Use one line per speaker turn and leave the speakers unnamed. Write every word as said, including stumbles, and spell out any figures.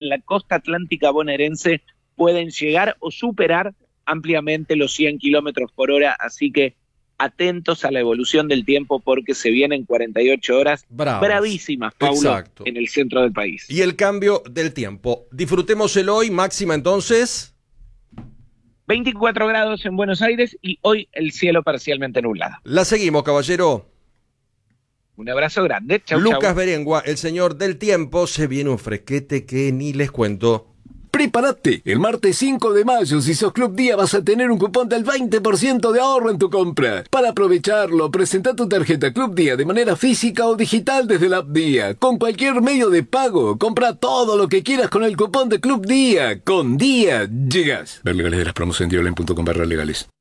la costa atlántica bonaerense pueden llegar o superar ampliamente los cien kilómetros por hora, así que atentos a la evolución del tiempo porque se vienen cuarenta y ocho horas
Bravas.
bravísimas, Paulo,
Exacto.
en el centro del país.
Y el cambio del tiempo. Disfrutemos el hoy, máxima entonces.
veinticuatro grados en Buenos Aires y hoy el cielo parcialmente nublado.
La seguimos, caballero.
Un abrazo grande. Chau,
Lucas
chau.
Berengua, el señor del tiempo, se viene un fresquete que ni les cuento.
Prepárate, el martes cinco de mayo, si sos Club Día, vas a tener un cupón del veinte por ciento de ahorro en tu compra. Para aprovecharlo, presenta tu tarjeta Club Día de manera física o digital desde la app Día. Con cualquier medio de pago, compra todo lo que quieras con el cupón de Club Día. Con Día, llegas. Ver legales de las promos en diolen punto com barra legales.